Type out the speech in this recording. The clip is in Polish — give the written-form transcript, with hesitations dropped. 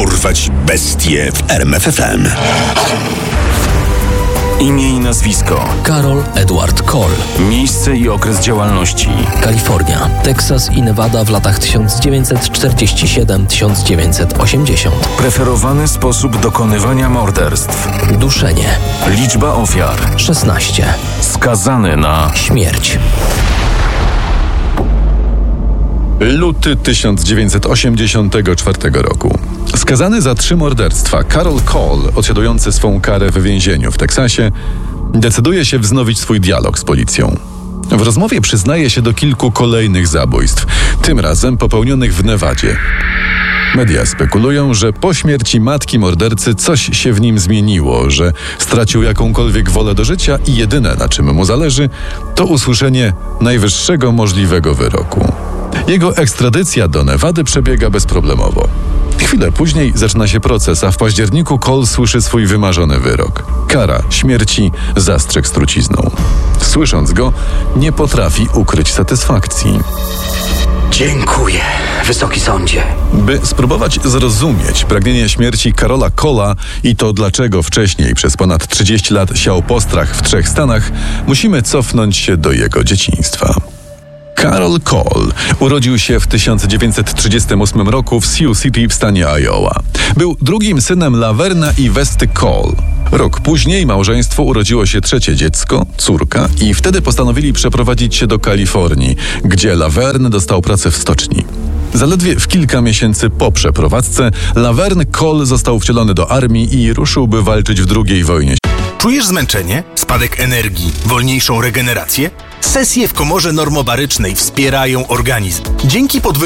Dorwać bestie w RMF FM. Imię i nazwisko: Karol Edward Cole. Miejsce i okres działalności: Kalifornia, Teksas i Nevada w latach 1947-1980. Preferowany sposób dokonywania morderstw: Duszenie. Liczba ofiar: 16. Skazany na Śmierć. Luty 1984 roku. Skazany za 3 morderstwa, Karol Cole, odsiadujący swą karę w więzieniu w Teksasie, decyduje się wznowić swój dialog z policją. W rozmowie przyznaje się do kilku kolejnych zabójstw, tym razem popełnionych w Nevadzie. Media spekulują, że po śmierci matki mordercy coś się w nim zmieniło, że stracił jakąkolwiek wolę do życia i jedyne, na czym mu zależy, to usłyszenie najwyższego możliwego wyroku. Jego ekstradycja do Nevady przebiega bezproblemowo. Chwilę później zaczyna się proces, a w październiku Cole słyszy swój wymarzony wyrok. Kara śmierci, zastrzyk z trucizną. Słysząc go, nie potrafi ukryć satysfakcji. Dziękuję, Wysoki Sądzie. By spróbować zrozumieć pragnienie śmierci Karola Cole'a i to dlaczego wcześniej przez ponad 30 lat siał postrach w 3 stanach, musimy cofnąć się do jego dzieciństwa. Karol Cole urodził się w 1938 roku w Sioux City w stanie Iowa. Był drugim synem Laverna i Westy Cole. Rok później małżeństwu urodziło się 3 dziecko, córka, i wtedy postanowili przeprowadzić się do Kalifornii, gdzie Laverne dostał pracę w stoczni. Zaledwie w kilka miesięcy po przeprowadzce Laverne Cole został wcielony do armii i ruszył, by walczyć w II wojnie. Czujesz zmęczenie? Spadek energii? Wolniejszą regenerację? Sesje w komorze normobarycznej wspierają organizm. Dzięki